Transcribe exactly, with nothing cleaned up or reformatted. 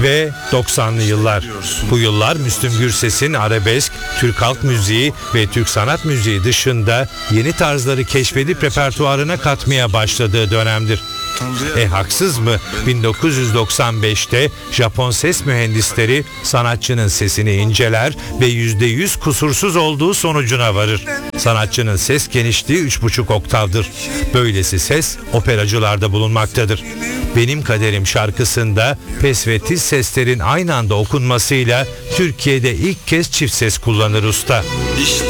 ve doksanlı yıllar. Bu yıllar Müslüm Gürses'in arabesk, Türk halk müziği ve Türk sanat müziği dışında yeni tarzları keşfedip repertuarına katmaya başladığı dönemdir. E haksız mı? bin dokuz yüz doksan beşte Japon ses mühendisleri sanatçının sesini inceler ve yüzde yüz kusursuz olduğu sonucuna varır. Sanatçının ses genişliği üç buçuk oktavdır. Böylesi ses operacılarda bulunmaktadır. Benim Kaderim şarkısında pes ve tiz seslerin aynı anda okunmasıyla Türkiye'de ilk kez çift ses kullanır usta. İşte